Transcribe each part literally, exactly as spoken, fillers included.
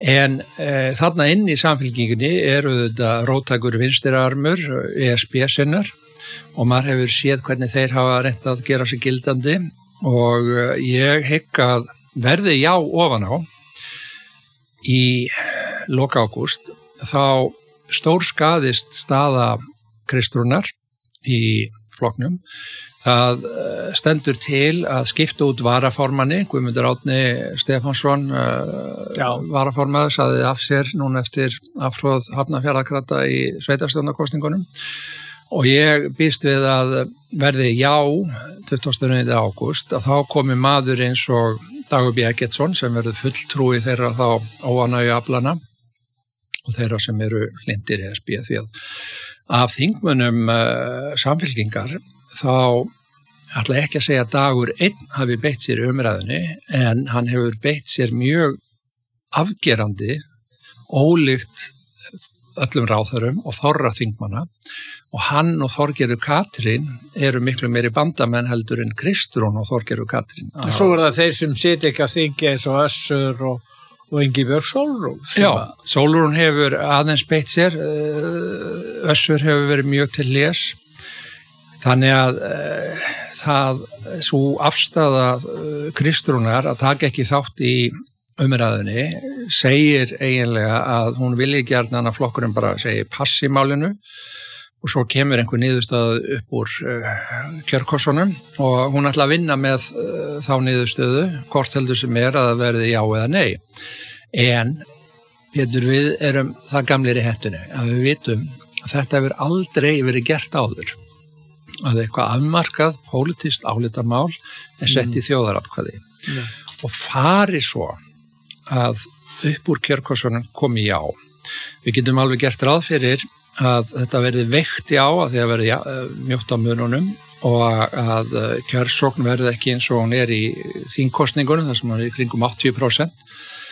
En e, þarna inn í samfylkingunni eru þetta róttækur vinstriarmur E S B sinnar og maður hefur séð hvernig þeir hafa reynt að gera sig gildandi og ég hygg að verði já ofan á í lok ágúst þá stórskaðist staða Kristrúnar í flokknum. Það stendur til að skipta út varaformanni, Guðmundur Árni Stefánsson, uh, varaformaður, saði af sér núna eftir afhróð Hafnarfjarðarkrata í sveitarstjórnarkosningunum og ég býst við að verði já tuttugasta og níunda ágúst að þá komi maður eins og Dagur B. Eggertsson sem verður fulltrúi þeirra þá óánægju aflana og þeirra sem eru hlindir E S B því að af þingmönnum uh, samfylkingar þá ætla ekki að segja að Dagur einn hafi beitt sér í umræðunni en hann hefur beitt sér mjög afgerandi ólíkt öllum ráðherrum og þorra þingmanna og hann og Þorgerður Katrín eru miklu meiri bandamenn heldur en Kristrún og Þorgerður Katrín. En svo er það þeir sem sitja ekki að þingja eins og Össur og, og Ingibjörg Sólrún. Já, Sólrún hefur aðeins beitt sér, Össur hefur verið mjög til les. Þannig að uh, það, svo afstaða uh, Kristrúnar að taka ekki þátt í umræðunni segir eiginlega að hún vilji gjarnan að flokkurinn bara segi pass í málinu og svo kemur einhver niðurstöðu upp úr uh, kjörkossunum og hún ætla að vinna með uh, þá niðurstöðu, hvort heldur sem er að það verði já eða nei. En Pétur, við erum það gamlir í hettunni að við vitum að þetta hefur aldrei verið gert áður. Að eitthvað afmarkað, pólitískt álitamál er sett í þjóðaratkvæði. Mm. Og fari svo að upp úr kjörkossunum komi já. Við getum alveg gert ráð fyrir að þetta verði veikt já að því að verði já, mjótt á mununum og að kjörsókn verði ekki eins og hún er í þingkosningunum þar sem hún er í kringum áttatíu prósent.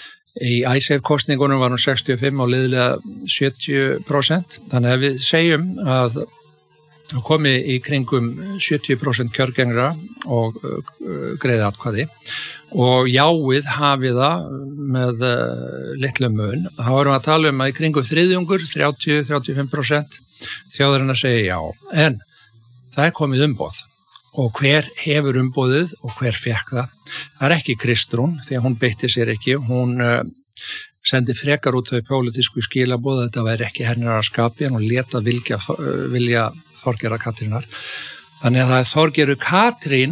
Í Icesave-kosningunum var hún sextíu og fimm og liðlega sjötíu prósent. Þannig að við segjum að það komi í kringum sjötíu prósent kjörgengra og uh, greiði atkvæði og jáið hafi það með uh, litlu mun. Þá erum við að tala um að í kringum þriðjungur, þrjátíu til þrjátíu og fimm prósent þjóðarinnar segja já. En það er komið umboð og hver hefur umboðið og hver fekk það? Það er ekki Kristrún því að hún beitti sér ekki. Hún uh, sendi frekar út þau pólitísku skilaboð að þetta væri ekki hennar að skapi en hún leta vilja, vilja Þorgerðar Katrínar. Þannig að það er Þorgerður Katrín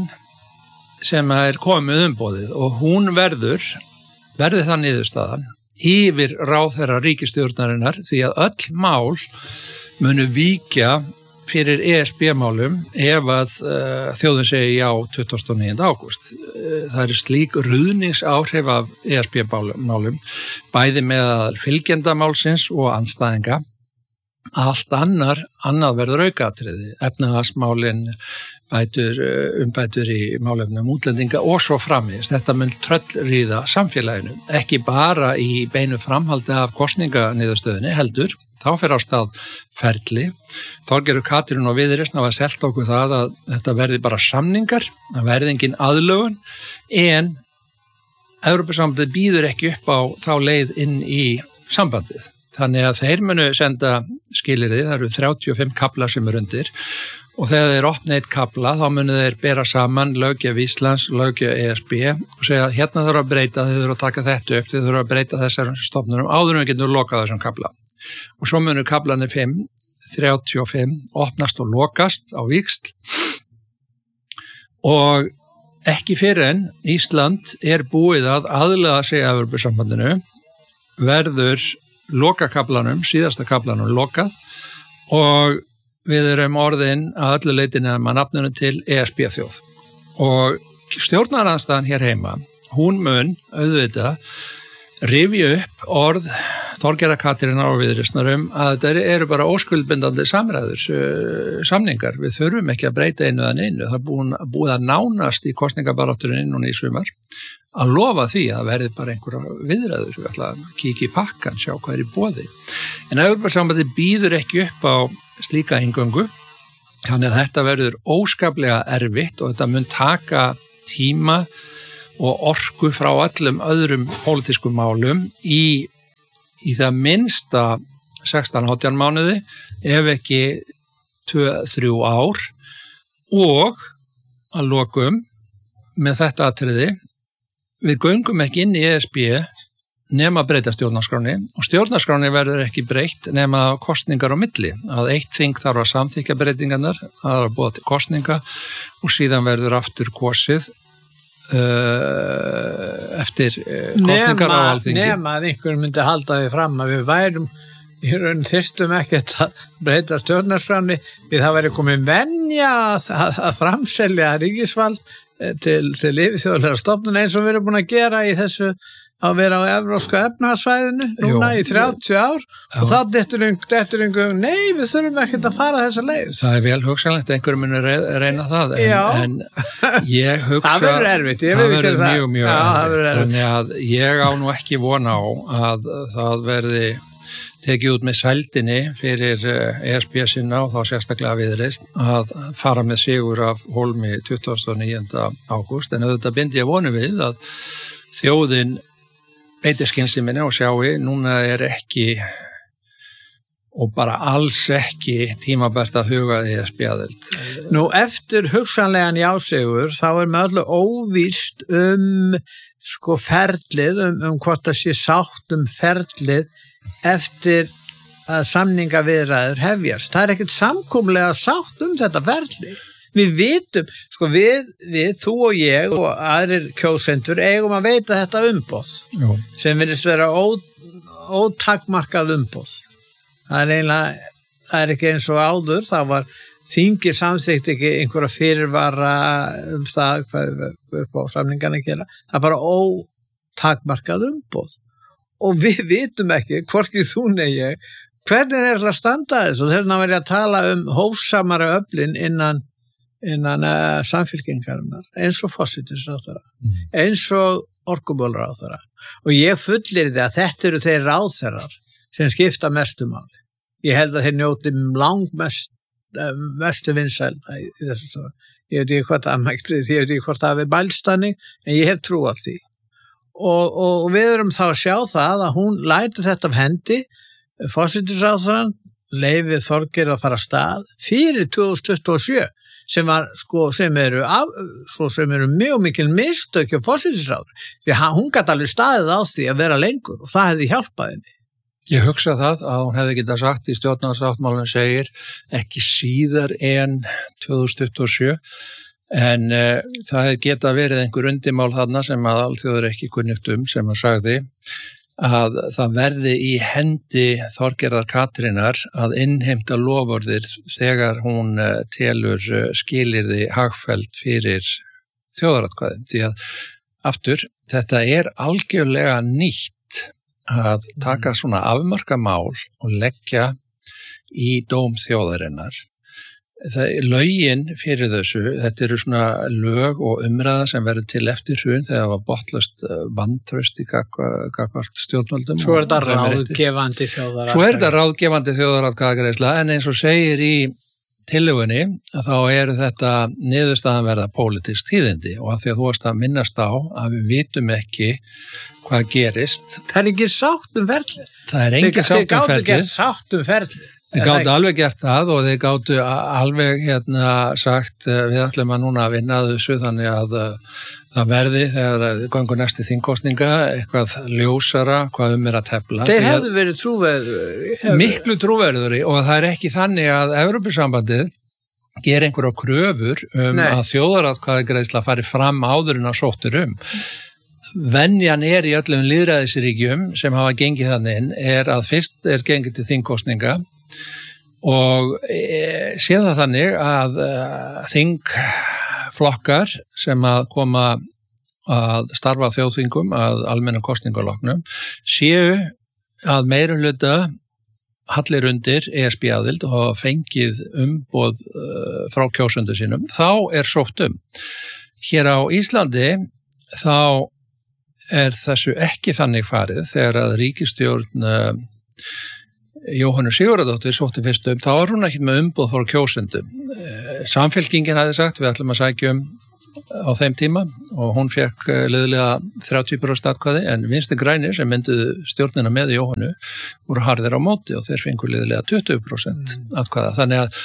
sem er komið umboðið og hún verður, verði það niðurstaðan, yfir ráðherra ríkisstjórnarinnar því að öll mál munu víkja fyrir E S B-málum ef að uh, þjóðin segi já tuttugasta og níunda ágúst. Uh, það er slík ruðningsáhrif af E S B-málum, bæði með fylgjendamálsins og andstæðinga. Allt annar, annað verður aukaatriði, efnahagsmálin, bætur, umbætur í málefnum útlendinga og svo framvegis. Þetta mun tröllríða samfélaginu, ekki bara í beinu framhaldi af kosninganiðurstöðinni heldur. Þá fer á stað ferli. Þorgerður Katrín og Viðreisn hafa selt okkur það að þetta verði bara samningar, það verði engin aðlögun, en Evrópusambandið býður ekki upp á þá leið inn í sambandið. Þannig að þeir munu senda skilyrði, það eru þrjátíu og fimm kaflar sem er undir og þegar þeir opna eitt kafla þá munu þeir bera saman löggjöf Íslands, löggjöf E S B og segja hérna þurfa að breyta, þeir þurfa að taka þetta upp, þeir þurfa að breyta þessar stofnunum áður en við getum lokað þessum kafla. Og svo munur kaflanir fimm, þrjátíu og fimm opnast og lokast á víxl og ekki fyrir en Ísland er búið að aðlaga sig að Evrópusambandinu verður lokakaflanum, síðasta kaflanum lokað og við erum orðin að öllu leitinu að maður nafnunum til E S B-þjóð. Og stjórnarandstaðan hér heima, hún mun auðvitað rifja upp orð Þorgerðar Katrínar og Viðreisnar um að þetta eru bara óskuldbindandi samræður, samningar. Við þurfum ekki að breyta einu eða neinu. Það er búið að nánast í kosningabarátturinn núna í sumar að lofa því að það verði bara einhverja viðræður. Við ætla að kíkja í pakkan, sjá hvað er í boði. En Evrópusambandið býður ekki upp á slíka inngöngu, þannig að þetta verður óskaplega erfitt og þetta mun taka tíma og orku frá öllum öðrum pólitískum málum í í það minnsta sextán átján mánuði, ef ekki tvö til þrjú ár og að lokum með þetta atriði, við göngum ekki inn í E S B nema að breyta stjórnarskráni og stjórnarskráni verður ekki breytt nema kostningar á milli, að eitt þing þarf að samþykkja breytingarnar, það er að búa til kostninga og síðan verður aftur kosið uh, eftir uh, kostningar á alþingi. Nema að einhver myndi halda því fram að við værum í raun þyrstum ekkert að breyta stjórnarskráni, við það væri komin venja að, að, að framselja ríkisvald til, til yfirþjóðlega stofnun eins og við erum búin að gera í þessu að vera á evrópska efnahagssvæðinu núna Jú, í þrjátíu ár já. Og þá dettur einhverjum, nei við þurfum ekkert að fara þessa leið. Það er vel hugsanlegt, einhverjum muni reyna það en, en ég hugsa það verður erfitt, ég það verður það. mjög mjög já, erfitt, þannig að ég á nú ekki vona á að það verði tekið út með sældinni fyrir E S B sinna og þá sérstaklega Viðreisn að fara með sigur af hólmi tuttugasta og níunda ágúst en auðvitað bindi ég vonu við að þjóðin beiti skynseminni og sjáu, núna er ekki og bara alls ekki tímabært að huga E S B-aðild. Nú eftir hugsanlegan jásigur þá er með öllu óvíst um sko ferlið, um, um hvort það sé sátt um ferlið eftir að samningaviðræður hefjast. Það er ekkert samkomlega sátt um þetta ferlið. Við vitum, sko við, við, þú og ég og aðrir kjósendur eigum að veita þetta umboð Jú. sem virðist vera ó, ótakmarkað umboð. Það er eiginlega, það er ekki eins og áður, það var þingið samþykkt ekki einhverja fyrirvara um það hvað upp á samningarna gera. Það er bara ótakmarkað umboð og við vitum ekki, hvorki þú nei ég, hvernig er það að standa þess og þess vegna verið að tala um hófsamara öflin innan innan uh, samfylkingarinnar eins og forsætisráðherra mm. eins og orkumálráðherra og ég fullir því að þetta eru þeir ráðherrar sem skipta mestu máli. Ég held að þeir njóti langmest uh, mestu vinsælda í, í þessu stofu. Ég veit ekki hvort það mækti, ég veit ekki hvort það við bælstanning en ég hef trú af því og, og, og við erum þá að sjá það að hún lætur þetta af hendi forsætisráðherran leyfið Þorgeir að fara af stað fyrir tvö þúsund tuttugu og sjö sem var sko sem eru af, svo sem eru mjög mikil mistök hjá forsætisráðherra því að hún gat alveg staðið á því að vera lengur og það hefði hjálpað henni. Ég hugsa það að hún hefði getað sagt í stjórnarsáttmálinn segir ekki síðar en tvö þúsund tuttugu og sjö en uh, það hefði getað verið einhver undimál þarna sem að alþjóður ekki kunnugt um sem að sagði að það verði í hendi Þorgerðar Katrínar að innheimta loforðir þegar hún telur skilyrði hagfelld fyrir þjóðaratkvæði. Því að aftur, þetta er algjörlega nýtt að taka svona afmarka mál og leggja í dóm þjóðarinnar. Það, lögin fyrir þessu, þetta eru svona lög og umræða sem verður til eftir hrun þegar það var bottlast vantraust í gagnvart stjórnvöldum. Svo er þetta ráðgefandi þjóðaratkvæði. Svo er þetta ráðgefandi þjóðaratkvæðagreiðsla en eins og segir í tillögunni þá eru þetta niðurstaðan verða pólitísk tíðindi og að því að þú varst að minnast á að við vitum ekki hvað gerist. Það er ekki sátt um ferlið. Það er engin sátt um ferlið. Þeir gátu gert sátt um ferlið. Þeir gáttu alveg gert það og þeir gáttu alveg hérna sagt við ætlum að núna að vinna þessu þannig að það verði þegar gangur næsti þingkostninga eitthvað ljósara hvað um er að tefla. Þeir hefðu verið trúverður. Miklu trúverðuri og það er ekki þannig að Evrópusambandið ger einhverja kröfur um Nei. Að þjóðaratkvæðagreiðsla fari fram áður en að sóttur um. Venjan er í öllum lýðræðisríkjum sem hafa gengið þannig inn er að fyrst er gengið til þingkostninga og e, sé það þannig að e, þingflokkar sem að koma að starfa þjóðþingum að almennum kosningaloknum séu að meira hluta hallir undir E S B-aðild og hafa fengið umboð e, frá kjósundu sínum, þá er sótt um. Hér á Íslandi þá er þessu ekki þannig farið þegar að ríkisstjórn e, Jóhannu Sigurðardóttir sótti fyrst um, þá var hún ekki með umboð frá kjósendum. Samfylkingin hafði sagt, við ætlum að sækja um á þeim tíma og hún fekk liðlega þrjátíu prósent atkvæði en Vinstri grænir sem mynduðu stjórnina með Jóhannu voru harðir á móti og þeir fengu liðlega tuttugu prósent atkvæða. Þannig að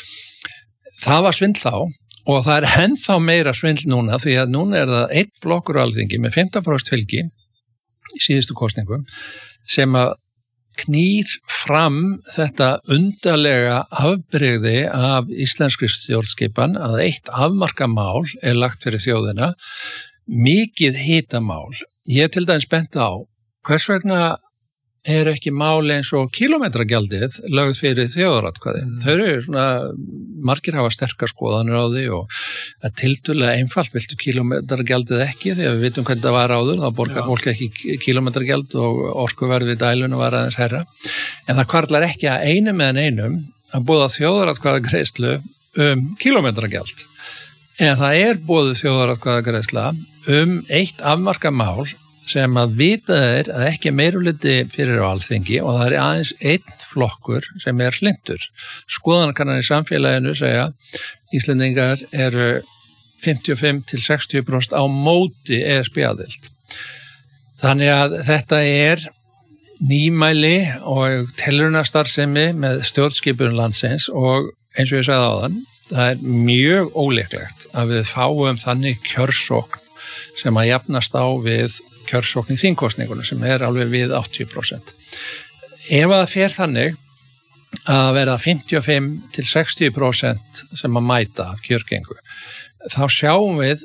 það var svindl þá og það er ennþá meira svindl núna því að núna er það einn flokkur á Alþingi með fimmtán prósent fylgi í síðustu kosningum sem að knýr fram þetta undarlega afbrigði af íslenskri stjórnskipan að eitt afmarkamál er lagt fyrir þjóðina, mikið hitamál. Ég er til dæmis bent á hvers vegna er ekki mál eins og kílómetragjaldið lögð fyrir þjóðaratkvæði. Mm. Þau eru svona, margir hafa sterkar skoðanir á því og að tildulega einfalt, viltu kílómetragjaldið ekki því að við vitum hvernig það var áður, þá borgar fólk ekki kílómetragjald og orkuverð við dæluna var aðeins herra. En það hvarflar ekki að einum meðan einum að boða þjóðaratkvæðagreiðslu um kílómetragjald. En það er boðið þjóðaratkvæðagreiðsla um eitt afmarkamál sem að vita er að ekki er meirihluti fyrir á Alþingi og það er aðeins einn flokkur sem er hlynntur. Skoðanakannanir í samfélaginu segja Íslendingar eru fimmtíu og fimm til sextíu prósent á móti E S B-aðild. Þannig að þetta er nýmæli og tilraunastarfsemi með stjórnskipun landsins og eins og ég sagði áðan, það er mjög ólíklegt að við fáum þannig kjörsókn sem að jafnast á við kjörsókn í þingkosningunum sem er alveg við áttatíu prósent. Ef að það fer þannig að vera fimmtíu og fimm til sextíu prósent sem að mæta af kjörgengu, þá sjáum við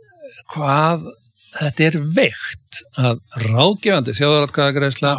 hvað þetta er veikt að ráðgefandi þjóðaratkvæðagreiðsla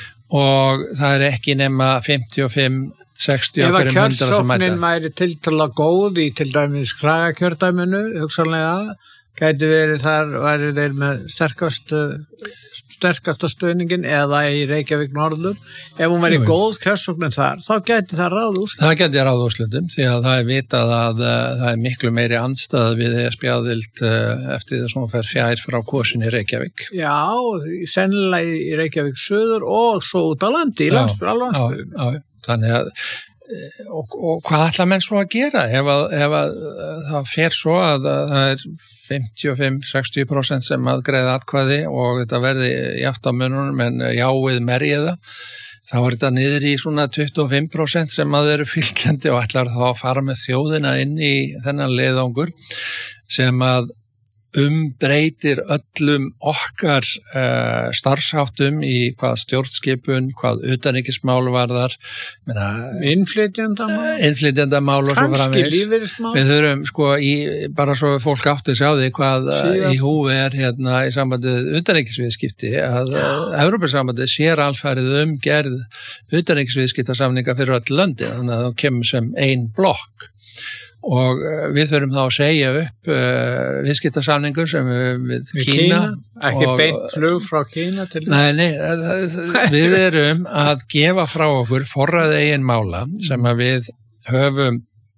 og það er ekki nema fimmtíu og fimm til sextíu ef að kjörsóknin væri tiltölulega góð í til dæmis Kragakjördæminu, hugsanlega gæti verið þar, væri þeir með sterkastu, sterkasta stöðningin eða í Reykjavík norður. Ef hún væri góð kjörsóknin þar, þá gæti það ráð úrslitum. Það gæti ráð úrslitum, því að það er vitað að uh, það er miklu meiri andstæða við E S B-aðild uh, eftir þess að hún fer fjær frá kosin í Reykjavík. Já, sennilega í Reykjavík söður og svo út á landi, í landsbyrðu. Já, já, þannig að Og, og hvað ætla menn svo að gera ef að, ef að það fer svo að, að það er fimmtíu og fimm til sextíu prósent sem að greiða atkvæði og þetta verði játt á mununum en jáið merjiða, þá er þetta niður í svona tuttugu og fimm prósent sem að eru fylgjandi og ætlar þá að fara með þjóðina inn í þennan leiðangur sem að umbreytir öllum okkar uh, starfsháttum í hvað stjórnskipun, hvað utanríkismál varðar, meina, innflytjendamál, innflytjendamál og svo framvegis. Kannski lífeyrismál. Við þurfum sko í, bara svo fólk átti sig á því hvað Síðan. í húfi er hérna í sambandið utanríkisviðskipti að uh, Evrópusambandið sér alfarið um gerð utanríkisviðskiptasamninga fyrir öll löndi, þannig að það kemur sem ein blokk. Og við þurfum þá að segja upp uh, viðskiptasamningur sem við, við Kína. Kína ekki og, beint flug frá Kína til Nei, nei, við erum að gefa frá okkur forræði eigin mála sem að við höfum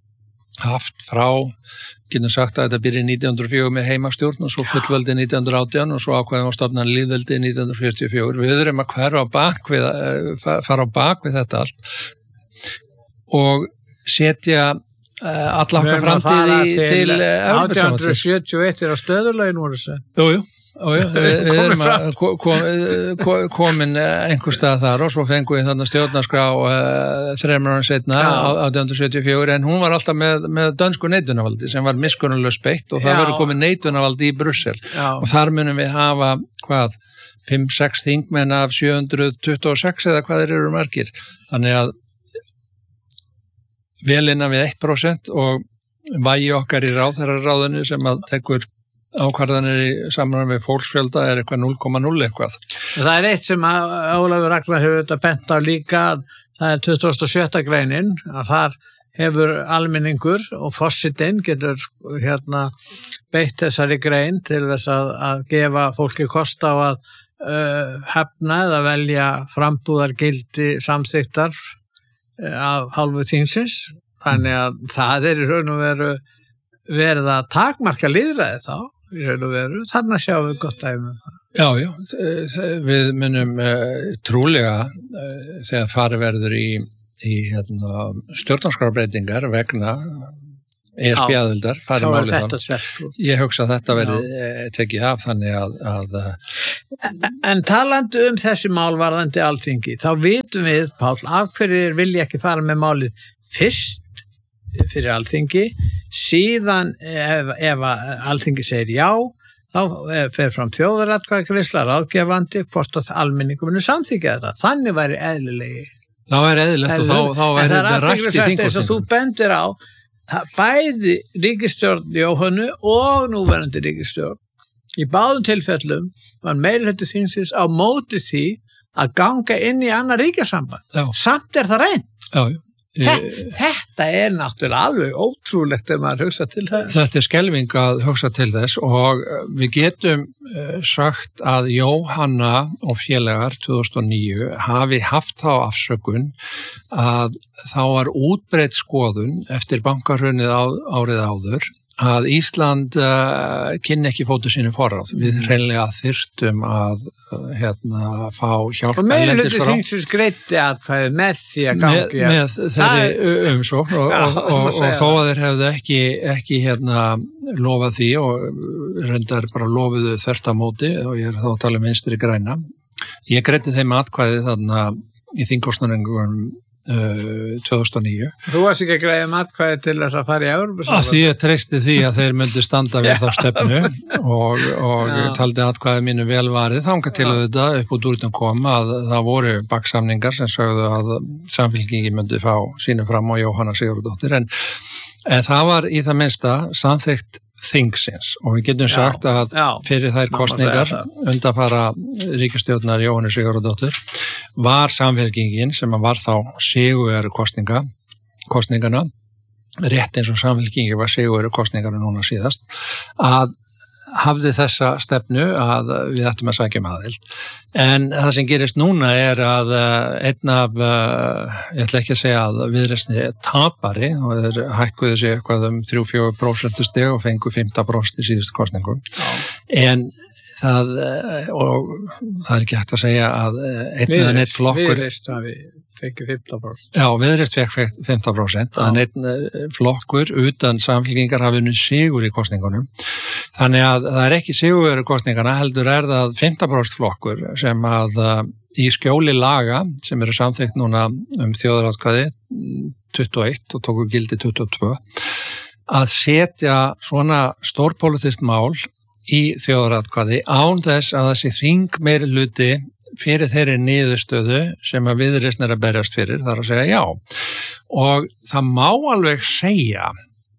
haft frá, getum sagt að þetta byrja nítján hundruð og fjögur með heimastjórn og svo fullveldi nítján hundruð og átján og svo ákveðum að stofna lýðveldi nítján hundruð fjörutíu og fjögur. Við erum að hverfa á bak við, fara á bak við þetta allt og setja alla okkar framtíð í til átján hundruð sjötíu og eitt er á stöðurlegin voru þessi. Jú, jú, jú við, við erum að kom, komin einhver stað þar og svo fengum við þarna stjórnarskrá uh, þremur ára setna átján hundruð sjötíu og fjögur en hún var alltaf með, með dönsku neitunarvaldi sem var miskunnarlaust beitt og það verður komið neitunarvaldi í Brussel og þar munum við hafa hvað fimm sex þingmenn af sjö hundruð tuttugu og sex eða hvað þeir eru margir. Þannig að vel innan við eitt prósent og vægi okkar í ráðherraráðinu sem að tekur ákvarðanir í samræmi við fólksfjölda er eitthvað núll komma núll eitthvað. Það er eitt sem Ólafur Ragnar hefur þetta bent á líka, það er tuttugasta og sjötta greinin, að þar hefur almenningur og forsetinn getur hérna beitt þessari grein til þess að, að gefa fólki kost á að uh, hefna eða velja frambúðargildi samþyktar af hálfu þingsins, þannig að það er í raun og veru verið að takmarka lýðræði þá í raun og veru, þannig að sjáum við gott dæmi. Já, já, við munum uh, trúlega uh, þegar farið verður í, í hérna, stjórnarskrárbreytingar vegna E S B-aðildar, farið málið þetta svert. Ég hugsa að þetta verði tekið af þannig að, að en, en talandi um þessi mál varðandi Alþingi, þá vitum við, Páll, af hverju vilja ekki fara með málið fyrst fyrir Alþingi, síðan ef, ef Alþingi segir já, þá fer fram þjóðaratkvæðagreiðsla ráðgefandi hvort að almenningur muni samþykkja þetta. Þannig væri eðlilegi. Það væri eðlilegt og þá, þá væri þetta rætt í þingkosningum. Þess að þú bendir á bæði ríkisstjórn Jóhönnu og núverandi ríkisstjórn í báðum tilfellum var meirihluti þingsins á móti því að ganga inn í annar ríkjasamband. Samt er það reynt. Já, já. Þetta er náttúrulega alveg ótrúlegt ef maður hugsa til þess. Þetta er skelfing að hugsa til þess og við getum sagt að Jóhanna og félagar tvö þúsund og níu hafi haft þá afsökun að þá var útbreidd skoðun eftir bankahrunið á, árið áður að Ísland uh, kynni ekki fótu sínu forráð. Við hreinlega þyrftum að uh, hérna, fá hjálp. Og meirihluti þingsins greiddi atkvæði með því að gangi. Með, með þeirri umsókn og, og, og, og þó að þeir hefðu ekki, ekki hérna, lofað því og reyndar bara lofuðu þvert á móti og ég er þá að tala um Vinstri græna. Ég greiddi þeim atkvæði þarna í þingkosningum Uh, tvö þúsund og níu. Þú varst ekki að greiða atkvæði til þess að fara í Evrópusambandið? Að því ég treysti því að þeir myndu standa við þá stefnu og, og taldi atkvæði mínu vel varið þangað til að þetta upp úr dúrtum kom að það voru baksamningar sem sögðu að Samfylkingi myndi fá sínu fram á Jóhanna Sigurðardóttir en, en það var í það minnsta samþykkt þingsins og við getum sagt já, að já, fyrir þær kosningar undanfara ríkisstjórnar Jóhannu Sigurðardóttur var Samfylkingin sem var þá sigurvegari kosninga kosningana rétt eins og Samfylkingi var sigurvegari kosningana núna síðast að hafði þessa stefnu að við ættum að sækja um aðild. En það sem gerist núna er að einn af, ég ætla ekki að segja að Viðreisn tapari og þeir hækkuðu sig eitthvað um þrjú til fjögur prósent stig og fengu fimmtán prósent í síðustu kosningum. Já. En það, og það er ekki hægt að segja að einn eða neitt flokkur... Viðreisn hafi fengið fimmtán prósent. Já, Viðreisn fekk fimmtán prósent, að einn flokkur utan Samfylkingar hafi unnið sigur í kosningunum. Þannig að það er ekki sigurvegari kosningana, heldur er það fimmtán prósent flokkur sem að í skjóli laga sem eru samþykkt núna um þjóðaratkvæði tuttugu og eitt og tóku gildi tuttugu og tvö að setja svona stórpólitískt mál í þjóðaratkvæði án þess að þessi þing meiri hluti fyrir þeirri niðurstöðu sem að Viðreisn er að berjast fyrir, þar að segja já. Og það má alveg segja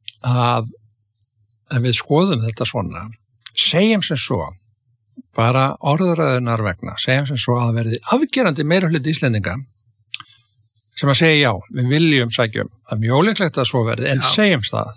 að ef við skoðum þetta svona, segjum sem svo, bara orðræðunar vegna, segjum sem svo að verði afgerandi meira hluti Íslendinga sem að segja já, við viljum sækjum, það er mjög ólíklegt að svo verði, en já. Segjum það,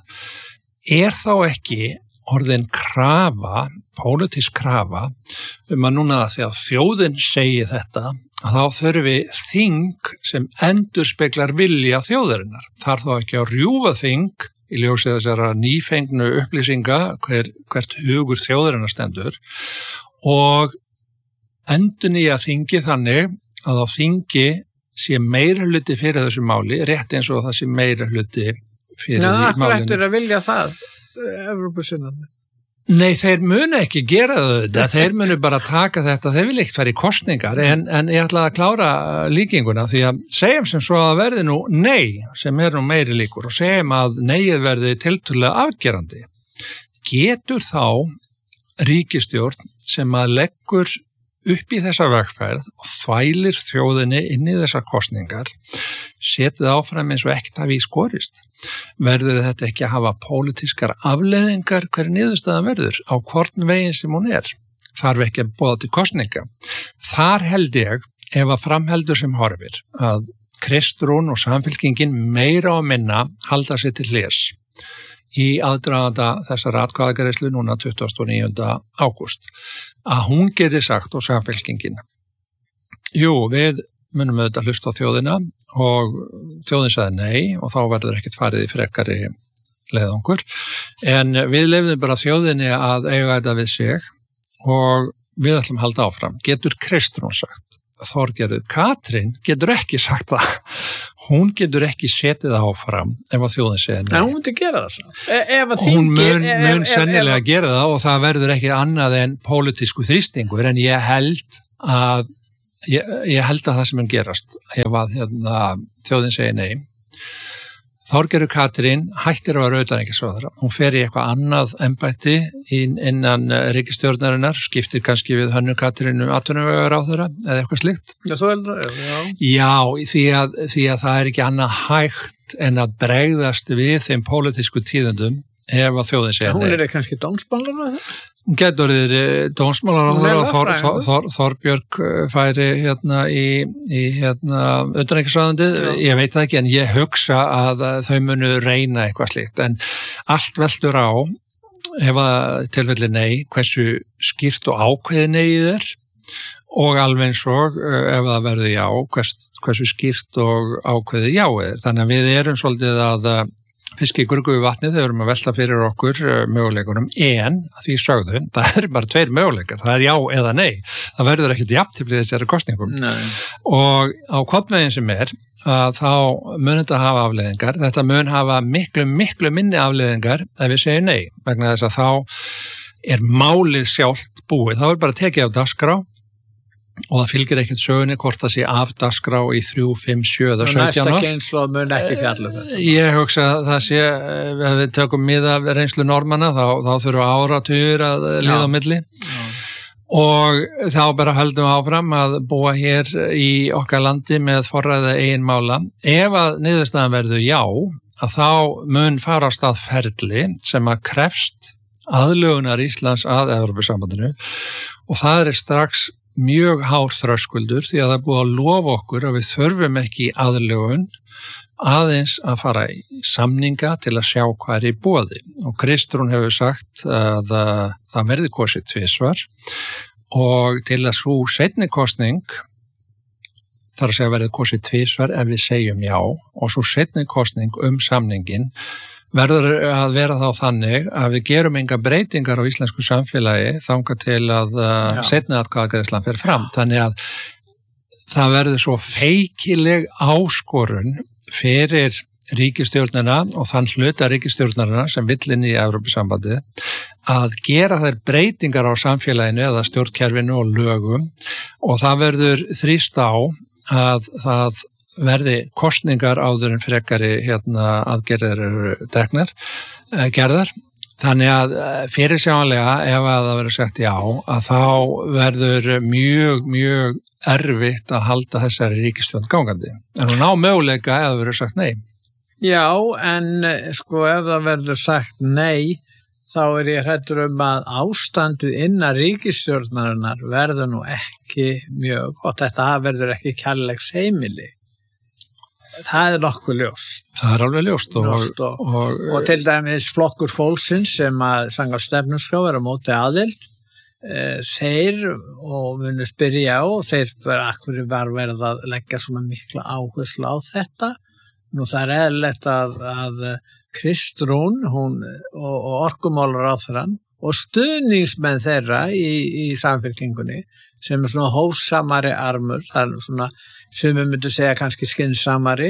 er þá ekki orðin krafa, pólitísk krafa, um að núna því að þjóðin segi þetta, að þá þurfi þing sem endurspeglar vilja þjóðarinnar. Þar þá ekki að rjúfa þing í ljósið þessara nýfengnu upplýsinga hver, hvert hugur þjóðarinnar stendur og endurnýja þingi þannig að á þingi sé meira hluti fyrir þessu máli, rétt eins og það sé meira hluti fyrir Ná, því málinu. Hvað ættir að vilja það, Evrópusinnarnir? Nei, þeir munu ekki gera þetta, þeir munu bara taka þetta, þeir vil ekkert fara í kosningar, en, en ég ætla að klára líkinguna því að segjum sem svo að verði nú nei, sem er nú meiri líkur, og segjum að neið verði tiltölulega afgerandi. Getur þá ríkisstjórn sem að leggur upp í þessa vegferð og þvælir þjóðinni inn í þessar kosningar, setið áfram eins og ekkert hafi í skorist. Verður þetta ekki að hafa pólitískar afleiðingar hverju niðurstaðan verður á hvorn veginn sem hún er? Þarf ekki að boða til kosninga. Þar held ég, ef að framheldur sem horfir, að Kristrún og Samfylkingin meira og minna halda sér til hliðs í aðdraganda þessar atkvæðagreiðslu núna tuttugasta og níunda ágúst, að hún geti sagt og Samfylkingin, jú, við munum auðvitað hlusta á þjóðina og þjóðin sagði nei og þá verður ekkert farið í frekari leiðangur, en við lefðum bara þjóðinni að eiga þetta við sig og við ætlum að halda áfram. Getur Kristrún sagt? Þorgerður Katrín getur ekki sagt það. hún getur ekki setið áfram ef að þjóðin segir nei. En hún myndi gera það svo. E ef að hún þingið- mun, ef- mun ef- sennilega ef- gera það og það verður ekki annað en pólitísku þrýstingur, en ég held að ég, ég held að það sem mun gerast ef að hérna, þjóðin segir nei. Þorgerður Katrín hættir að vera utanríkisráðherra. Hún fer í eitthvað annað embætti innan ríkisstjórnarinnar, skiptir kannski við Hönnu Katrínu atvinnuvegaráðherra eða eitthvað slíkt. Já, svo er það, já. Já, því að, því að það er ekki annað hægt en að bregðast við þeim pólitísku tíðundum ef að þjóðin segja Hún nei. er kannski dómsmálar það? Hún getur orðið dómsmálaráðherra og Þor, Þor, lögfræðingur. Þor, Þorbjörg færi hérna í, í hérna utanríkisráðuneytið, ég veit það ekki, en ég hugsa að þau munu reyna eitthvað slíkt, en allt veldur á ef að tilfelli nei, hversu skýrt og ákveðið neyið er, og alveg eins og ef það verður já, hvers, hversu skýrt og ákveðið já er. Þannig að við erum svolítið að fiski í gurguðu vatnið, þau erum að velta fyrir okkur möguleikunum, en að því sögðu, það er bara tveir möguleikar, það er já eða nei, það verður ekkert jafntíflið þessari kosningum. Nei. Og á hvort sem er, að þá mun þetta hafa afleiðingar, þetta mun hafa miklu, miklu minni afleiðingar ef við segjum nei, vegna þess að þá er málið sjálft búið, þá er bara tekið á dagskrá, og það fylgir ekkert sögunni hvort það sé af dagskrá í þrjú, fimm, sjö eða sautján ár. Næsta kynslóð mun ekki fjalla um þetta. Ég hugsa að það sé, ef við tökum miða reynslu normanna, þá, þá þurfa áratugur að líða á milli. Já. Og þá bara höldum við áfram að búa hér í okkar landi með forræða eigin mála. Ef að niðurstaðan verður já, að þá mun fara á stað ferli sem að krefst aðlögunar Íslands að Evrópusambandinu, og það er strax mjög hár þröskuldur því að það er búið að lofa okkur að við þurfum ekki aðlögun aðeins að fara í samninga til að sjá hvað er í boði. Og Kristrún hefur sagt að það verði kosið tvisvar, og til að svo seinni kosning, þar að segja verði kosið tvisvar ef við segjum já, og svo seinni kosning um samningin verður að vera þá þannig að við gerum enga breytingar á íslensku samfélagi þangað til að uh, seinni atkvæðagreiðslan fer fram. Þannig að það verður svo feikileg áskorun fyrir ríkisstjórnina og þann hluta ríkisstjórnarna sem vill inn í Evrópusambandið að gera þær breytingar á samfélaginu eða stjórnkerfinu og lögum, og það verður þrýst á að það verði kosningar áður en frekari hérna, aðgerðir eru teknar, gerðar. Þannig að fyrirsjáanlega ef að það verður sagt já, að þá verður mjög, mjög erfitt að halda þessari ríkisstjórn gangandi. En hún á möguleika ef það verður sagt nei. Já, en sko ef það verður sagt nei, þá er ég hræddur um að ástandið innan ríkisstjórnarinnar verður nú ekki mjög gott. Þetta verður ekki kærleiks heimili. Það er nokkuð ljóst. Það er alveg ljóst. Og, ljóst og, og, og, og til dæmis flokkur fólksins sem að samkvæmt stefnuskrá er á móti aðild, e, þeir og munu spyrja á, þeir bara akkur var verið að leggja svona mikla áherslu á þetta. Nú það er eðlilegt að, að Kristrún hún, og, og orkumálaráðherrann og stuðningsmenn þeirra í, í samfylkingunni sem er svona hófsamari armur, það er svona sem við myndum segja kannski skynsamari,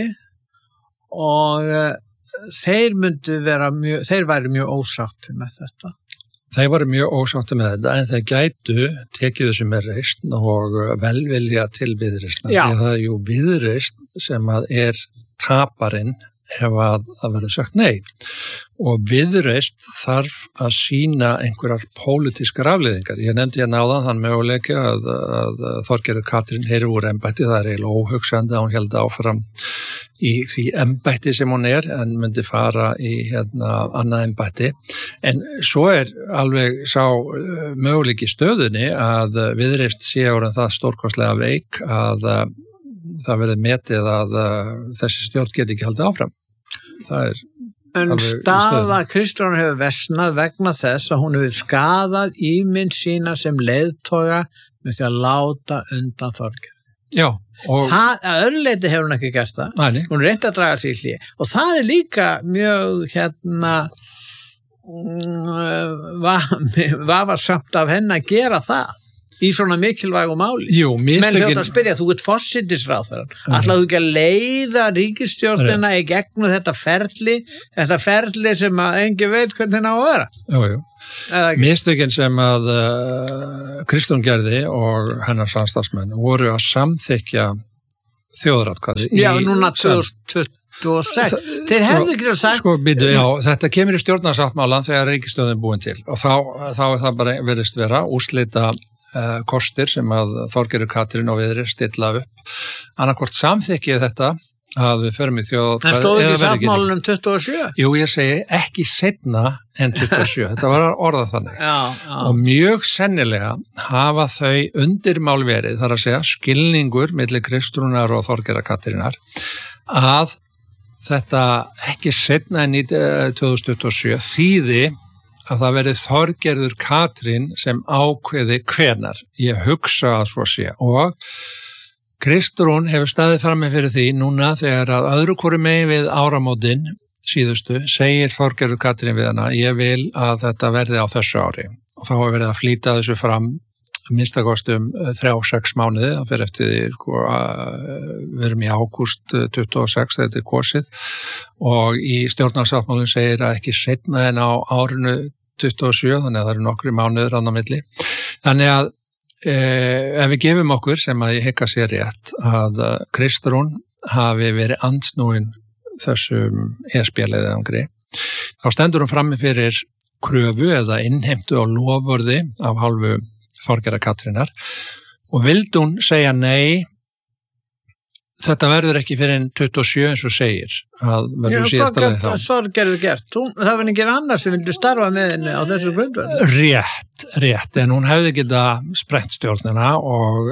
og uh, þeir myndu vera mjög, þeir væri mjög ósátti með þetta. Þeir væri mjög ósátti með þetta, en þeir gætu tekið þessu með reisn og velvilja til viðreisna. Því að það er jú viðreisn sem að er taparinn ef að það verður sagt nei. Og viðreist þarf að sína einhverjar pólitískar afleiðingar. Ég nefndi hérna áðan þann möguleika að, að Þorgerður Katrín heyri úr embætti, það er eiginlega óhugsandi að hún held áfram í því embætti sem hún er, en myndi fara í hérna annað embætti. En svo er alveg sá möguleiki stöðunni að viðreist sé orðin það stórkostlega veik að það verði metið að þessi stjórn geti ekki haldið áfram. Það er En staða Kristrún hefur versnað vegna þess að hún hefur skadað ímynd sína sem leiðtoga með því að láta undan Þorgerði. Já. Og það, að öðru leyti hefur hún ekki gert það. Næni. Hún reyndi að draga sig í hlé. Og það er líka mjög hérna var, var samt af henni að gera það. í svona mikilvægu máli. Jú, mistökin... Menn hljóta að spyrja, þú ert forsætisráðherrann. Mm. Ætlaðu ekki að leiða ríkisstjórnina í gegnum þetta ferli, þetta ferli sem að engin veit hvernig það á að vera? Jú, jú. Mistökin sem að uh, Kristrún gerði og hennar samstarfsmenn voru að samþykja þjóðaratkvæði. Já, núna tvö þúsund tuttugu og sex. Þeir hefðu ekki að sagt... Sko, býtu, já, þetta kemur í stjórnarsáttmálann þegar ríkisstjórnin er búin til og þá, þá er það bara verðist vera úrslita uh, kostir sem að Þorgerður Katrín og Viðreisn stilla upp. Annarkvort samþykkið þetta að við förum í þjóðaratkvæði. En stóð ekki sáttmálanum tuttugu og sjö? Jú, ég segi ekki seinna en tuttugu og sjö. Þetta var orðað þannig. Já, já. Og mjög sennilega hafa þau undirmál verið, þar að segja skilningur milli Kristrúnar og Þorgerðar Katrínar að þetta ekki seinna en tvö þúsund tuttugu og sjö þýði að það verið Þorgerður Katrín sem ákveði hvenar. Ég hugsa að svo sé og Kristrún hefur staðið fram með fyrir því núna þegar að öðru hvoru megin við áramótin síðustu segir Þorgerður Katrín við hana ég vil að þetta verði á þessu ári og þá hefur verið að flýta þessu fram minnstakostum þrjá sex mánuði það fyrir eftir því sko, við erum í ágúst tuttugu og sex þetta er kosið og í stjórnarsáttmálum segir að ekki seinna en á árinu tuttugu og sjö þannig að það eru nokkri mánuður annað milli þannig að Eh, ef við gefum okkur sem að ég hekka sér rétt að Kristrún hafi verið andsnúin þessum E S B-leiðangri þá stendur hún frammi fyrir kröfu eða innheimtu á lofvörði af hálfu Þorgerðar Katrínar og vildi hún segja nei þetta verður ekki fyrir en tuttugu og sjö eins og segir að verður síðasta leið þá. Já, hvað Þorgerður gert? Hún, það var ekki annar sem vildi starfa með henni á þessu grundvelli. Rétt, rétt, en hún hefði geta sprett stjórnina og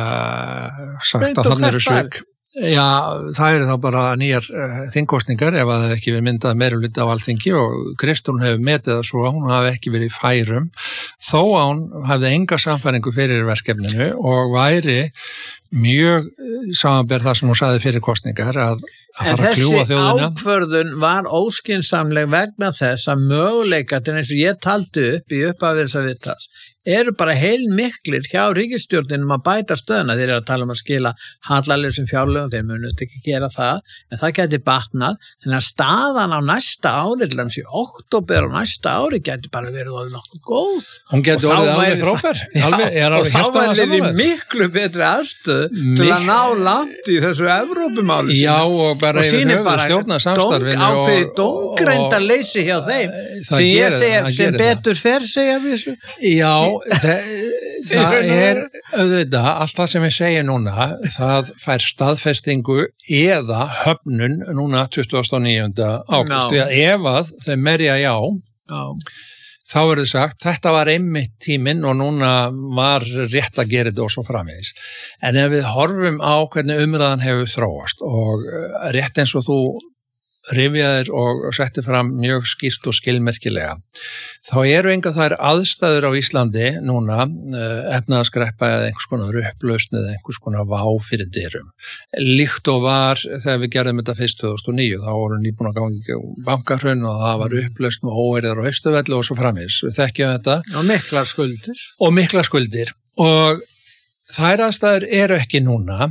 uh, sagt að hann eru svik. Já, það eru þá bara nýjar uh, þingkostningar ef að það ekki verið myndað meirihluti á Alþingi og Kristrún hefur metið það svo að hún hafi ekki verið í færum þó að hún hefði enga samfæringu fyrir verkefninu og væri mjög samanber það sem hún sagði fyrir kostningar að, að fara að kljúa þjóðina. En þessi ákvörðun var óskynsamleg vegna þess að möguleikatin eins og ég taldi upp í upphafi þess að viðtals eru bara heilmiklir hjá ríkisstjórninum að bæta stöðuna. Þeir eru að tala um að skila hallarleysum fjárlögum, þeir munu ekki gera það, en það geti batnað, þannig að staðan á næsta ári, til dæmis í október á næsta ári, geti bara verið orðið nokkuð góð. Hún geti orðið alveg frábær. Og þá verður í miklu betri aðstöð til að ná langt í þessu Evrópumáli. Já, og bara yfir höfuð stjórna samstarfinu. Ákveði dóngreinda leysi hjá þeim, sem ég segja, sem betur fer segja við þessu. Já, það, það er auðvitað, allt það sem ég segja núna, það fær staðfestingu eða höfnun núna tuttugasta og níunda ágúst. Því að ef að þeim merja já, já, þá verður sagt, þetta var einmitt tíminn og núna var rétt að gera þetta og svo framvegis. En ef við horfum á hvernig umræðan hefur þróast og rétt eins og þú rifjaðir og setti fram mjög skýrt og skilmerkilega. Þá eru enga þær aðstæður á Íslandi núna, efnaðaskreppa eða einhvers konar upplausn eða einhvers konar vá fyrir dyrum. Líkt og var þegar við gerðum þetta fyrst tvö þúsund og níu, þá voru nýbúin að ganga bankahrun og það var upplausn og óeirðar og Austurvelli og svo framvegis. Við þekkjum þetta. Og miklar skuldir. Og miklar skuldir. Og þær aðstæður eru ekki núna.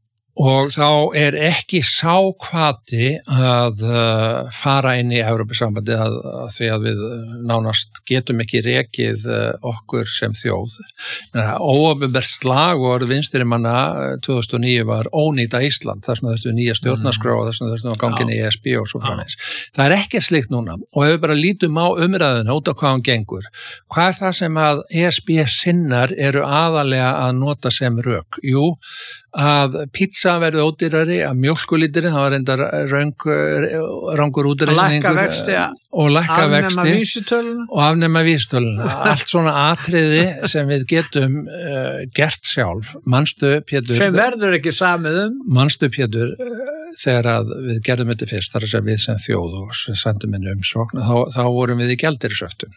Og þá er ekki sá hvati að uh, fara inn í Evrópusambandi að, að því að við nánast getum ekki rekið uh, okkur sem þjóð. Óopinbert slagorð vinstrimanna tvö þúsund og níu var ónýta Ísland, þar sem þurftu nýja stjórnarskrá og þar sem þurftu að gangin í E S B og svo framins. Það er ekki slikt núna og ef við bara lítum á umræðuna út af hvað hann gengur, hvað er það sem að E S B sinnar eru aðalega að nota sem rök? Jú, að pizza verði ódýrari, að mjólkulíturinn, það var reyndar röng, rangur útreikningur og lækka vexti og afnema vísitöluna. Allt svona atriði sem við getum uh, gert sjálf. Manstu, Pétur, sem verður ekki samið um. Manstu, Pétur, þegar að við gerðum þetta fyrst, þar að segja við sem þjóð og sendum inn umsókn, þá, þá vorum við í gjaldeyrisöftum.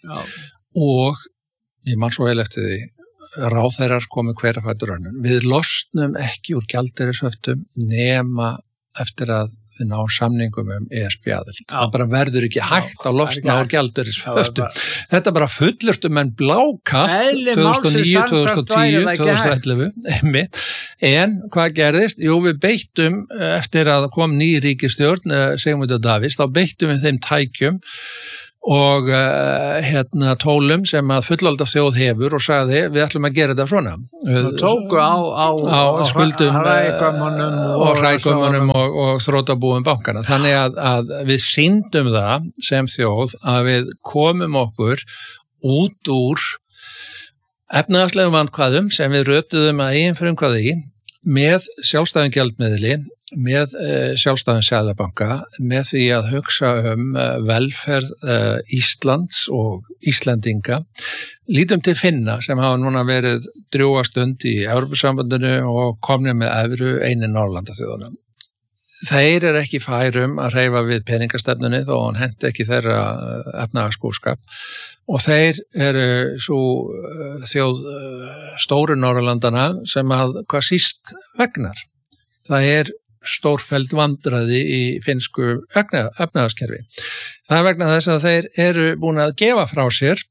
Og ég man svo vel eftir því ráðherrar komu hverja fætur önnur. Við losnum ekki úr gjaldeyrisöftum nema eftir að við ná samningum um E S B-aðild. Það bara verður ekki hægt að losna á gjaldeyrisföstum. Þetta bara fullurstu menn blákalt tvö þúsund og níu, tvö þúsund og tíu, tvö þúsund og ellefu. En hvað gerðist? Jú, við beittum eftir að kom ný ríkisstjórn, Sigmundur Davíðs, þá beittum við þeim tækjum og uh, hérna tólum sem að fullvalda þjóð hefur og sagði við ætlum að gera þetta svona. Það tóku á, á, á skuldum hrægömmunum og, og hrægömmunum og, og þrótabúum bankana. Þannig að, að við sýndum það sem þjóð að við komum okkur út úr efnahagslegum vandkvæðum sem við rötuðum að eigin frumkvæði í með sjálfstæðum gjaldmiðli, með uh, sjálfstæðum seðlabanka, með því að hugsa um uh, velferð uh, Íslands og Íslendinga. Lítum til Finna sem hafa núna verið drjúga stund í Evrópusambandinu og komnir með evru einu Norðurlandaþjóðunum. Þeir eru ekki færum að hreyfa við peningastefnunni þó hann hendi ekki þeirra efnahagsbúskap og þeir eru svo uh, þjóð uh, stóru Norðurlandana sem að hvað síst vegnar. Það er stórfelld vandræði í finnsku efnahagskerfi. Það er vegna þess að þeir eru búin að gefa frá sér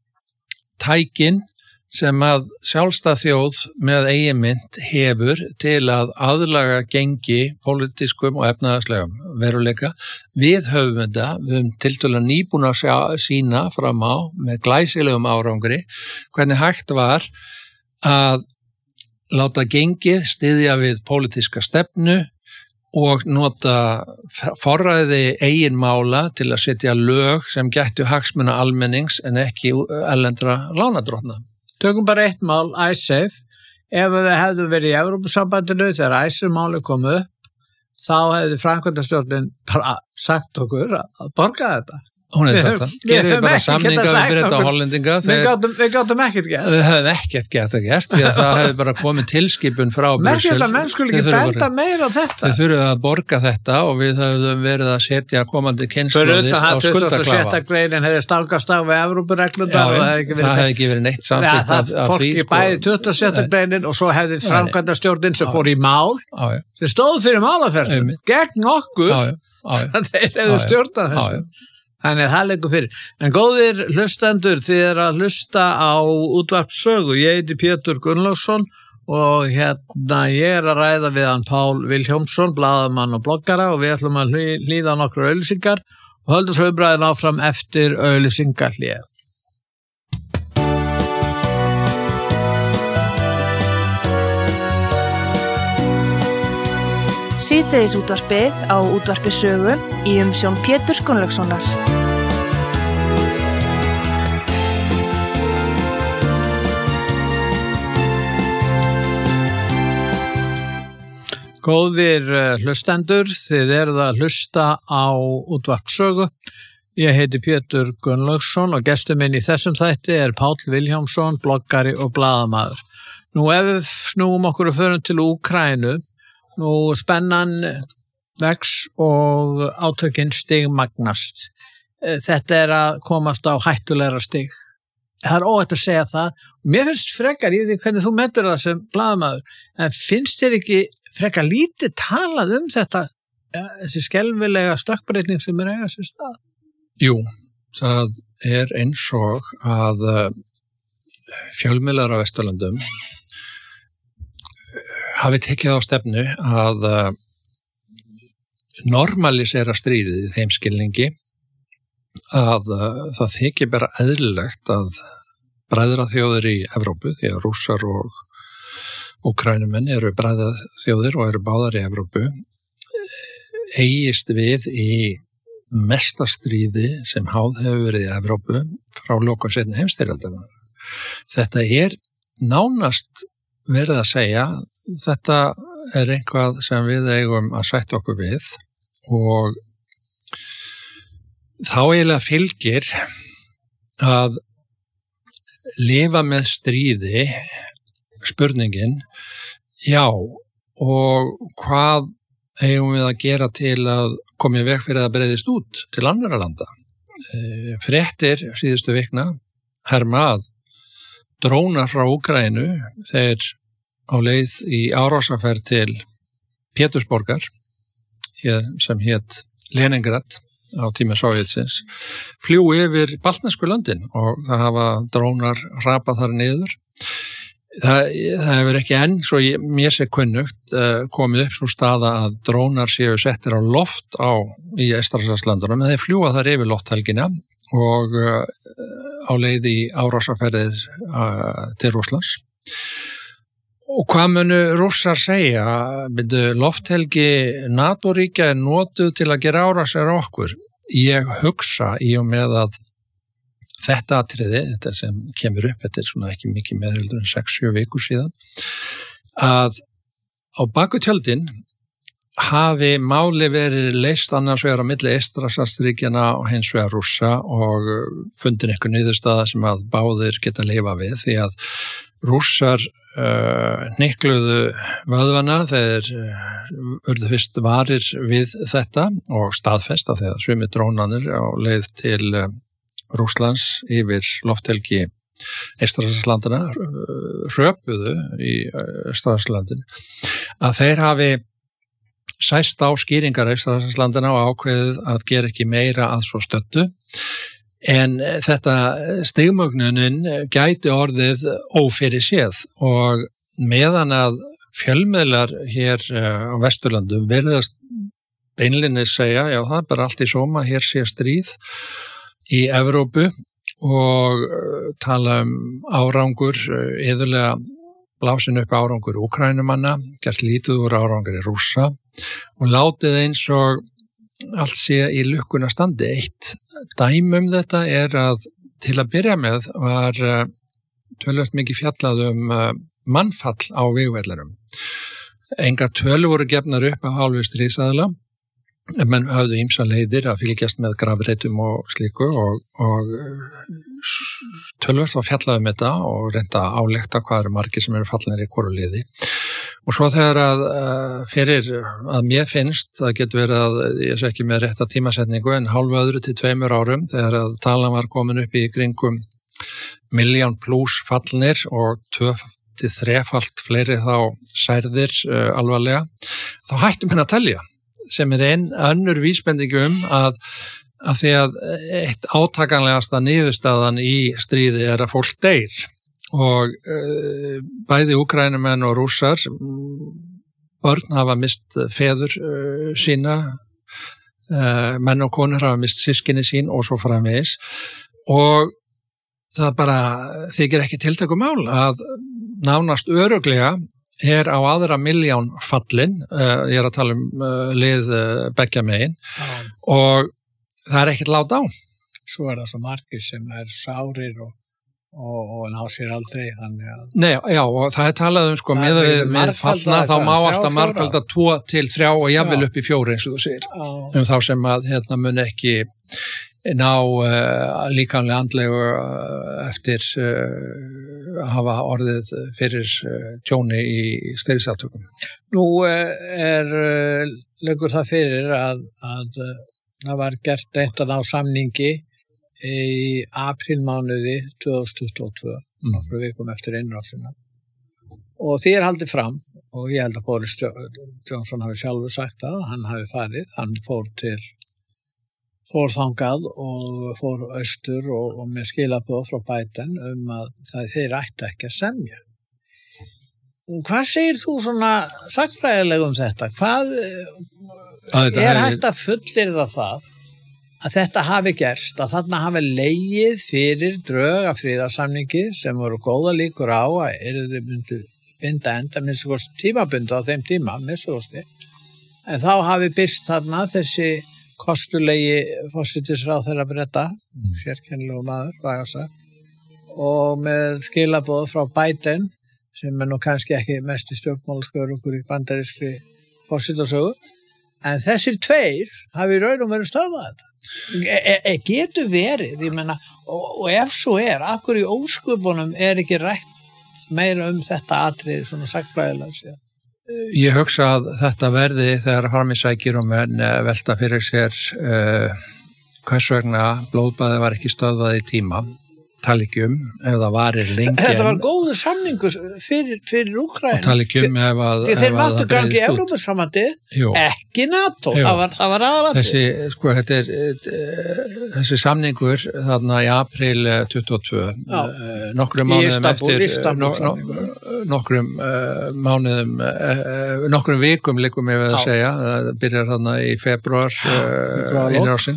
tækin sem að sjálfstæð þjóð með eigin mynd hefur til að aðlaga gengi pólitískum og efnahagslegum veruleika. Við höfum þetta, við höfum tiltölulega nýbúin að sína fram á með glæsilegum árangri hvernig hægt var að láta gengið styðja við pólitíska stefnu og nota forræði eigin mála til að setja lög sem gættu hagsmuna almennings en ekki erlendra lánadrottna. Tökum bara eitt mál, Icesave. Ef við hefðum verið í Evrópusambandinu þegar Icesave-máli kom upp, þá hefði framkvæmdastjórnin bara sagt okkur að borga þetta. Hún hefði sagt það. Gerið bara samninga við Breta og Hollendinga. Við gátum ekkert gert. Við hefðum ekkert gert að gert, því að það hefði bara komið tilskipun frá Brussel. Merkilegt að menn skulle ekki benda meira á þetta. Þið þurfum að borga þetta og við höfum verið að setja komandi kynslóðir á skuldaklafa. tuttugasta og sjötta greinin hefði stangast á við Evrópureglundar. Það hefði ekki verið neitt samþykkt af því. Fólki bæði tuttugasta og sjötta greinin og svo hefði framkvæmdastjórnin sem fór í mál, sem stóð fyrir málaferð gegn okkur. Þeir hefðu stjórnað þessu. Þannig að það leggur fyrir. En góðir hlustendur, þið er að hlusta á útvarpssögu. Ég heiti Pétur Gunnlaugsson og hérna ég er að ræða við hann Pál Vilhjálmsson, blaðamann og bloggara og við ætlum að hlýða nokkru auglýsingar og höldum svo umræðin áfram eftir auglýsingarhlé. Síðdegis útvarpið á útvarpi sögu í umsjón Péturs Gunnlaugssonar. Góðir hlustendur, þið eruð að hlusta á útvarp sögu. Ég heiti Pétur Gunnlaugsson og gestur minn í þessum þætti er Pál Vilhjálmsson, bloggari og blaðamaður. Nú ef við snúum okkur og förum til Úkraínu, nú spennan vex og átökin stigmagnast. Þetta er að komast á hættulegra stig. Það er óhætt að segja það. Mér finnst frekar, ég veit ekki hvernig þú metur það sem blaðamaður, en finnst þér ekki frekar lítið talað um þetta, þessi skelfilega stökkbreyting sem er eiga sér stað? Jú, það er eins og að fjölmiðlar á Vesturlöndum hafi tekið á stefnu að normalisera stríðið í þeim skilningi að það þykir bara eðlilegt að bræðraþjóðir í Evrópu, því að Rússar og Úkraínumenn eru bræðraþjóðir og eru báðar í Evrópu, eigist við í mesta stríði sem háð hefur verið í Evrópu frá lokum seinni heimsstyrjaldarinnar. Þetta er nánast verið að segja, þetta er eitthvað sem við eigum að sætta okkur við og þá eiginlega fylgir að lifa með stríði spurningin, já, og hvað eigum við að gera til að koma í veg fyrir að breiðist út til annarra landa. Fréttir síðustu vikna herma að drónar frá Úkraínu, þeir á leið í árásaferð til Pétursborgar hér, sem hétt Leningrad á tíma Sovjetsins, fljú yfir baltnesku löndin og það hafa drónar hrapað þar niður. Það, það hefur ekki enn, svo ég, mér sé kunnugt, uh, komið upp svo staða að drónar séu settir á loft á, í Eystrasaltslandunum, en þeir fljúa þar yfir lofthelgina og uh, á leið í árásarferðir uh, til Rússlands. Og hvað munu Rússar segja? Byrju, lofthelgi NATO-ríkja er notuð til að gera árásir á okkur. Ég hugsa í og með að þetta atriði, þetta sem kemur upp, þetta er svona ekki mikið meðheldur en sex sjö vikur síðan, að á baku tjöldin hafi máli verið leyst annars vegar á milli Eystrasaltsríkjanna og hins vegar Rússa og fundin eitthvað niðurstaða sem að báðir geta lifa við, því að Rússar uh, hnykluðu vöðvana þegar uh, urðu fyrst varir við þetta og staðfest af því að sumir drónanir á leið til uh, Rússlands yfir lofthelgi Eystrasaltslandana hröpuðu í Eystrasaltslandin að þeir hafi sæst á skýringar Eystrasaltslandana og ákveðið að gera ekki meira að svo stöddu, en þetta stigmögnunin gæti orðið ófyrirséð og meðan að fjölmiðlar hér á Vesturlandum virðast beinlinnis segja, já það er bara allt í sóma, hér sé stríð í Evrópu og tala um árangur, iðulega blásin upp árangur Úkraínumanna, gert lítið úr árangur í Rússa og látið eins og allt sé í lukkuna standi. Eitt dæmi um þetta er að til að byrja með var tölvöld mikið fjallað um mannfall á vígvellinum. Enga tölu voru gefnar upp af hálfu stríðsaðila, en menn hafðu ýmsa leiðir að fylgjast með grafreitum og slíku og, og tölvöld var fjallað um þetta og reynda að álekta hvað eru margir sem eru fallinir í hvoru liði. Og svo þegar að fyrir að mér finnst, það getur verið að, ég sé ekki með rétta tímasetningu, en hálfu öðru til tveimur árum, þegar að talan var komin upp í kringum miljón pluss fallinir og tvö til þrefalt fleiri þá særðir uh, alvarlega, þá hættum henni að telja, sem er einn önnur vísbendingu um að, að því að eitt átakanlegasta niðurstaðan í stríði er að fólk deyr. Og uh, bæði Úkraínumenn og Rússar, börn hafa mist feður uh, sína, uh, menn og konur hafa mist systkini sín og svo framvegis. Og það bara þykir ekki tiltökumál að nánast öruglega er á aðra miljón fallin, uh, ég er að tala um uh, lið uh, beggja megin, ja. Og það er ekkert lát á. Svo er það svo margir sem er sárir og og, og ná sér aldrei þannig að... Nei, já, og það er talað um sko, með, með fallna þá má alltaf margfalda tvo til þrjá og jafnvel upp í fjóri eins og þú segir, já. Um þá sem að hérna mun ekki ná uh, líkamlega andlegu uh, eftir uh, að hafa orðið fyrir uh, tjóni í stríðsátökum. Nú uh, er uh, leggur það fyrir að, að uh, það var gert reynt að ná samningi í aprílmánuði tvö þúsund tuttugu og tvö, mm. nokkru vikum eftir innrásina. Og því er haldið fram, og ég held að Boris Johnson hafi sjálfur sagt það, hann hafi farið, hann fór til, fór þangað og fór austur og, og með skilaboð frá Biden um að það þeir ætti ekki að semja. Hvað segir þú svona sagnfræðilega um þetta? Hvað að er hægt að fullyrða það? Að þetta hafi gerst, að þarna hafi legið fyrir drög af friðarsamningi sem voru góða líkur á að yrði myndi binda enda minnst kosti tímabundu á þeim tíma, minnst kosti. En þá hafi byrst þarna þessi kostulegi forsætisráðherra Breta, mm. sérkennilegu maður, vægast, og með skilaboð frá Biden, sem er nú kannski ekki mest í stjórnmálaskörungur í bandarískri forsætasögu, en þessir tveir hafi í raun og verið stöðvað þetta. E, e, getur verið, ég menna, og, og ef svo er, akkur í ósköpunum er ekki rætt meira um þetta atrið svona sagfræðilega sér? Ég hugsa að þetta verði þegar harmisækir og menn velta fyrir sér uh, hvers vegna blóðbaði var ekki stöðvað í tíma. tala ekki um ef það varir lengi. Þetta var góður samningur fyrir, fyrir Úkraínu. Og tala ekki um ef að... Því þeir máttu gangi í Evrópusambandið, ekki NATO, Jú. það var, það var aðvandi. Þessi, sko, þetta er, þessi samningur þarna í apríl tuttugu og tvö, nokkrum mánuðum eftir, nokkrum uh, mánuðum, uh, nokkrum vikum likum ég við að segja, það byrjar þarna í februar uh, innrásinn.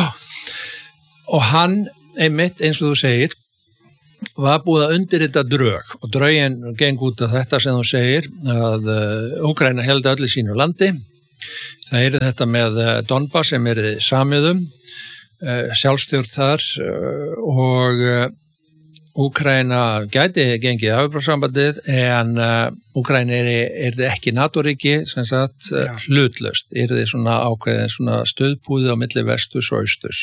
Og hann, einmitt eins og þú segir, var búið að undirrita drög og drögin geng út af þetta sem þú segir að Úkraína held öllu sínu landi. Það er þetta með Donbass sem er samiðum, sjálfstjórn þar og Úkraína gæti gengið Evrópusambandið en Úkraína er, er þið ekki NATO-ríki sem sagt ja. hlutlaust, er þið svona ákveðin svona stöðpúði á milli vestus og austus.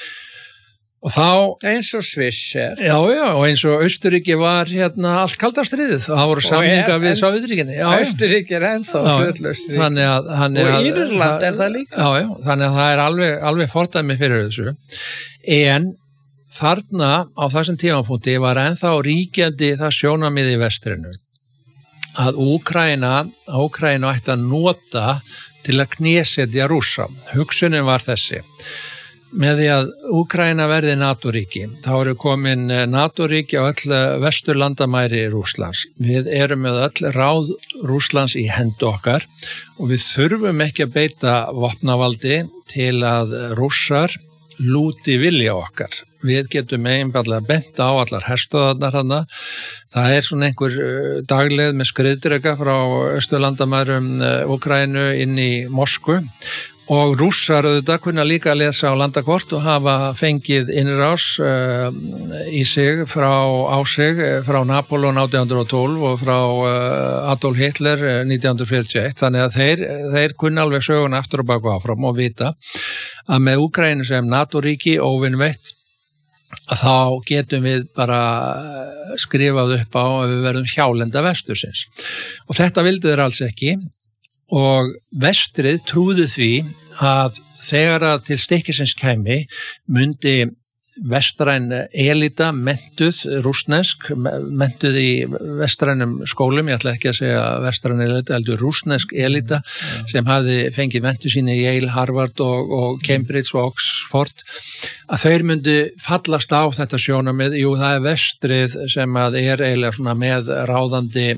Og þá... Eins og Sviss er. Já, já, og eins og Austuríki var hérna allt kaldarstríðið. Það voru samninga við Sovétríkinni. Austuríki er ennþá hlutlaust. Þannig að... Þannig og að, Írland það, er það líka. Já, já, þannig að það er alveg, alveg fordæmi fyrir þessu. En þarna á þessum tímapunkti var ennþá ríkjandi það sjónamið í vestrinu. Að Úkraína, Úkraína ætti að nota til að knésetja Rússa. Hugsunin var þessi. Með því að Úkraína verði NATO-ríki, þá eru komin NATO-ríki á öll vesturlandamæri Rússlands. Við erum með öll ráð Rússlands í hendu okkar og við þurfum ekki að beita vopnavaldi til að Rússar lúti vilja okkar. Við getum einfallega bent á allar herstöðarnar hana. Það er svona einhver dagleið með skriðdrega frá austurlandamærum Úkraínu inn í Moskvu. Og Rússar auðvitað kunna líka að lesa á landakort og hafa fengið innrás uh, í sig frá á sig frá Napóleon átján hundrað og tólf og frá uh, Adolf Hitler nítján hundrað fjörutíu og eitt. Þannig að þeir, þeir kunna alveg söguna aftur og bak og áfram og vita að með Úkraínu sem NATO-ríki óvinveitt að þá getum við bara skrifað upp á að við verðum hjálenda vestursins. Og þetta vildu þeir alls ekki. Og vestrið trúði því að þegar að til stikkisins kæmi myndi vestræn elita mentuð rússnesk, mentuð í vestrænum skólum, ég ætla ekki að segja vestræn elita, heldur rússnesk elita sem hafði fengið mentuð sína í Yale, Harvard og, og Cambridge og Oxford, að þeir myndi fallast á þetta sjónamið. Jú, það er vestrið sem að er eiginlega svona með ráðandi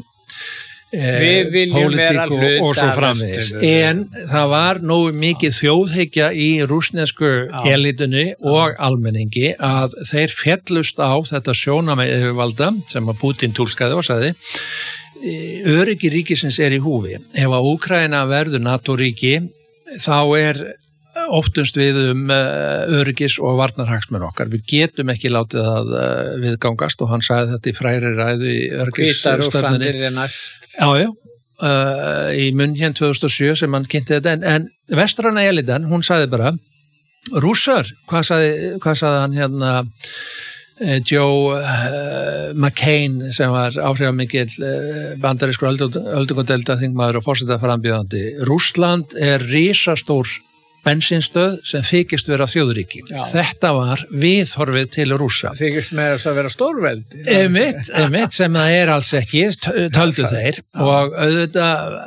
Við viljum vera hluta og svo framvegis. En það var nógu mikið þjóðhyggja í rússnesku elitunni og almenningi að þeir féllust á þetta sjónamið yfirvalda sem að Putin túlkaði og sagði öryggi ríkisins er í húfi. Ef að Úkraína verður NATO-ríki þá er óttumst við um öryggis og varnarhagsmun okkar. Við getum ekki látið það viðgangast og hann sagði þetta í fræri ræðu í öryggisstefnunni. Hvíta Rússland er næst. Já, já, uh, í München tvö þúsund og sjö sem hann kynnti þetta, en, en vestræna elitan, hún sagði bara, Rússar, hvað sagði, hvað sagði hann hérna, Joe uh, McCain sem var áhrifamikill uh, bandarískur öldungadelda þingmaður og forsetaframbjóðandi. Rússland er risastór bensinstöð sem þykist vera þjóðríki. Já. Þetta var viðhorfið til Rússa. Þykist með þess að vera stórveldi. Emitt, emitt sem það er alls ekki, töldu þeir. Já. Og auðvitað,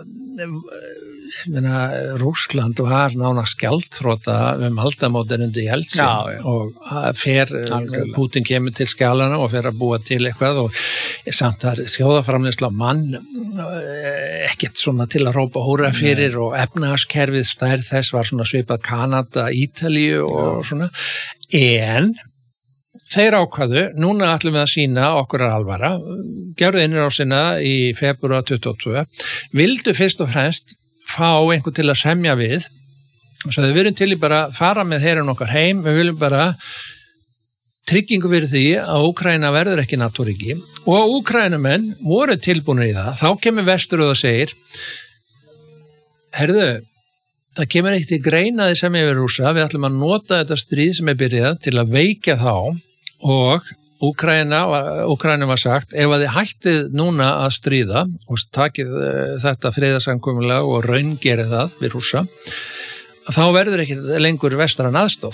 menna, Rússland var nána skjaldþrota um aldamótin undir Jeltsin og fer, Algjörlega. Putin kemur til skjálana og fer að búa til eitthvað og samt að þjóðaframleiðsla á mann ekkert svona til að rópa hóra fyrir Nei. Og efnahagskerfið stærð þess var svona svipað Kanada, Ítalíu og Já. Svona, en þeir ákvaðu, núna ætlum við að sína okkur er alvara, gerðu innrásina í febrúar tuttugu og tvö, vildu fyrst og fremst fá einhver til að semja við og svo við erum til í bara fara með herran okkar heim, við viljum bara tryggingu fyrir því að Úkraína verður ekki NATO-ríki og Úkraínumenn voru tilbúinir í það, þá kemur vestur og það segir herðu, það kemur eitt í greinaði sem yfir Rússa, við ætlum að nota þetta stríð sem er byrjað til að veikja þá og Úkraína, Úkraína var sagt, ef að þið hættið núna að stríða og takið þetta friðarsamkomulag og raungerið það við Rússa, þá verður ekki lengur vestræn aðstoð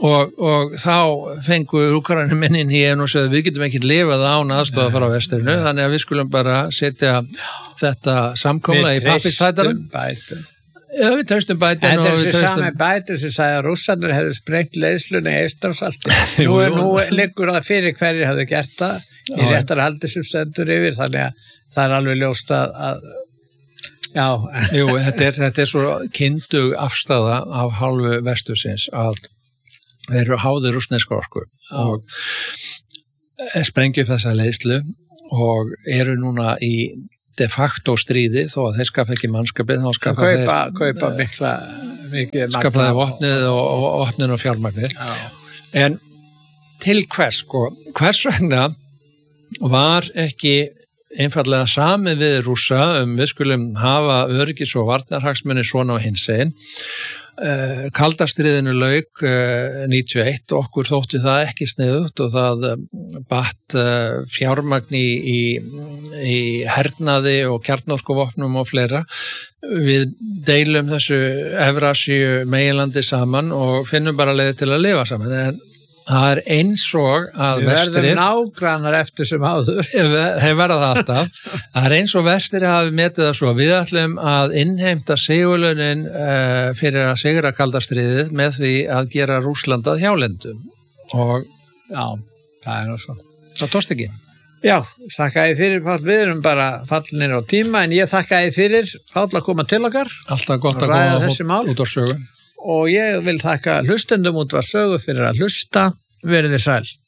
og, og þá fengu Úkraínumennir minnin hér og sagði við getum ekki lifað án aðstoða frá vestrinu, þannig að við skulum bara setja þetta samkomla í pappírstætarum. Við treystum Biden. Já, við treystum Biden. Þetta er og við þessi treystum... sami Biden sem sagði að rússarnir hefðu sprengt leiðsluna í Eystrasalti. Nú, nú liggur það fyrir hverjir hefðu gert það í réttarhaldi sem stendur yfir, þannig að það er alveg ljóst að, að já. Jú, þetta er, þetta er svo kyndug afstaða af hálfu vestursins að þeir eru háðir rússneska orku og sprengju upp þessa leiðslu og eru núna í de facto stríði þó að þeir skaffa ekki mannskapið, þá skaffa þeir kaupa, kaupa mikla mikið skaffaði vopnið og, og, og vopnin og fjármagnir. En til hvers, sko, hvers vegna var ekki einfallega samið við Rússa um við skulum hafa öryggis og varnarhagsmuni svona á hinsegin. Uh, Kaldastríðinu lauk uh, níutíu og eitt, okkur þótti það ekki sniðugt og það um, batt uh, fjármagn í, í, í hernaði og kjarnorkuvopnum og fleira. Við deilum þessu Evrasíu meginlandi saman og finnum bara leiði til að lifa saman, en það er eins og að Við vestrið... verðum nágrannar eftir sem áður. Þeir verða það alltaf. Það er eins og vestrið hafi metið það svo. Við ætlum að innheimta sigurlaunin uh, fyrir að sigra kaldastríðið með því að gera Rússland að hjálendum. Og já, það er nú svo. Það tókst ekki. Já, þakka ég fyrir, Páll. Við erum bara fallinir á tíma, en ég þakka ég fyrir, Páll, að koma til okkar. Alltaf gott að koma út á sögu. Og ég vil þakka hlustendum Útvarp Sögu fyrir að hlusta. Verið þið sæl.